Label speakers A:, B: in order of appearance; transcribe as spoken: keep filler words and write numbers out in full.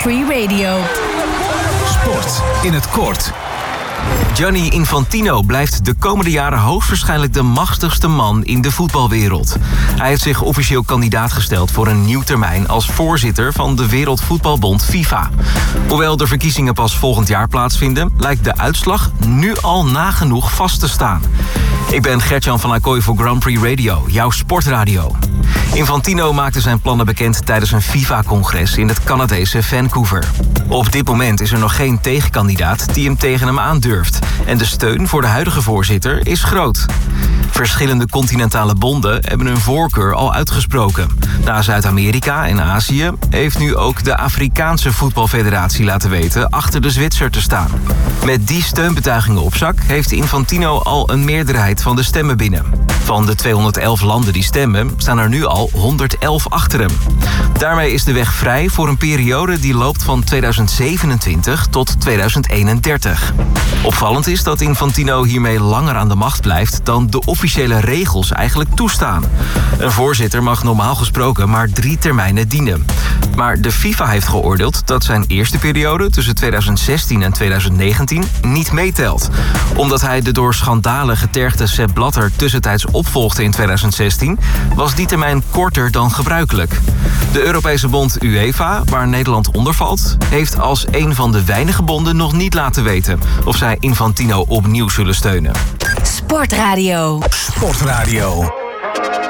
A: Prix Radio.
B: Sport in het kort. Gianni Infantino blijft de komende jaren hoogstwaarschijnlijk de machtigste man in de voetbalwereld. Hij heeft zich officieel kandidaat gesteld voor een nieuw termijn als voorzitter van de Wereldvoetbalbond FIFA. Hoewel de verkiezingen pas volgend jaar plaatsvinden, lijkt de uitslag nu al nagenoeg vast te staan. Ik ben Gert-Jan van Acquoy voor Grand Prix Radio, jouw sportradio. Infantino maakte zijn plannen bekend tijdens een FIFA-congres in het Canadese Vancouver. Op dit moment is er nog geen tegenkandidaat die hem tegen hem aandurft. En de steun voor de huidige voorzitter is groot. Verschillende continentale bonden hebben hun voorkeur al uitgesproken. Na Zuid-Amerika en Azië heeft nu ook de Afrikaanse voetbalfederatie laten weten achter de Zwitser te staan. Met die steunbetuigingen op zak heeft Infantino al een meerderheid van de stemmen binnen. Van de tweehonderdelf landen die stemmen staan er nu al honderdelf achter hem. Daarmee is de weg vrij voor een periode die loopt van tweeduizend zevenentwintig tot tweeduizend eenendertig. Opvallend is dat Infantino hiermee langer aan de macht blijft dan de officiële regels eigenlijk toestaan. Een voorzitter mag normaal gesproken maar drie termijnen dienen. Maar de FIFA heeft geoordeeld dat zijn eerste periode tussen tweeduizend zestien en tweeduizend negentien niet meetelt. Omdat hij de door schandalen getergde Sepp Blatter tussentijds opvolgde in tweeduizend zestien, was die termijn korter dan gebruikelijk. De Europese bond UEFA, waar Nederland onder valt, heeft als een van de weinige bonden nog niet laten weten of zij Infantino opnieuw zullen steunen.
A: Sportradio.
B: Sportradio.